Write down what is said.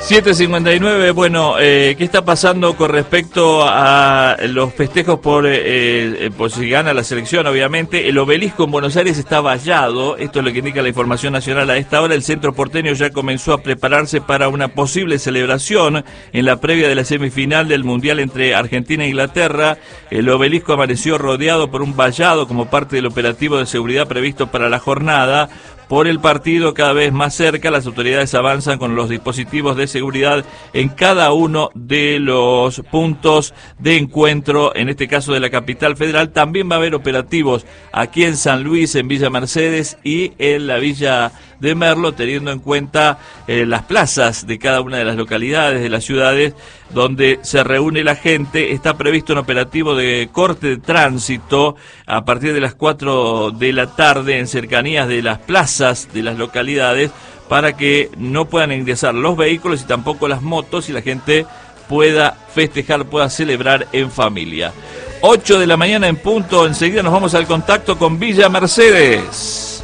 7:59, bueno, ¿qué está pasando con respecto a los festejos por si gana la selección, obviamente? El obelisco en Buenos Aires está vallado, esto es lo que indica la información nacional a esta hora. El centro porteño ya comenzó a prepararse para una posible celebración en la previa de la semifinal del Mundial entre Argentina e Inglaterra. El obelisco amaneció rodeado por un vallado como parte del operativo de seguridad previsto para la jornada. Por el partido cada vez más cerca, las autoridades avanzan con los dispositivos de seguridad en cada uno de los puntos de encuentro, en este caso de la capital federal. También va a haber operativos aquí en San Luis, en Villa Mercedes y en la Villa de Merlo, teniendo en cuenta las plazas de cada una de las localidades, de las ciudades donde se reúne la gente. Está previsto un operativo de corte de tránsito a partir de las 4 de la tarde en cercanías de las plazas de las localidades para que no puedan ingresar los vehículos y tampoco las motos y la gente pueda festejar, pueda celebrar en familia. 8 de la mañana en punto, enseguida nos vamos al contacto con Villa Mercedes.